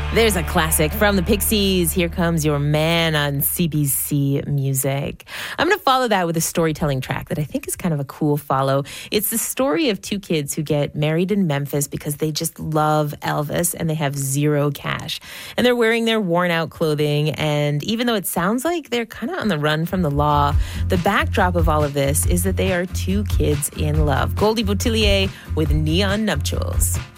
There's a classic from the Pixies. Here Comes Your Man on CBC Music. I'm going to follow that with a storytelling track that I think is kind of a cool follow. It's the story of two kids who get married in Memphis because they just love Elvis and they have zero cash. And they're wearing their worn out clothing. And even though it sounds like they're kind of on the run from the law, the backdrop of all of this is that they are two kids in love. Goldie Boutillier with Neon Nuptials.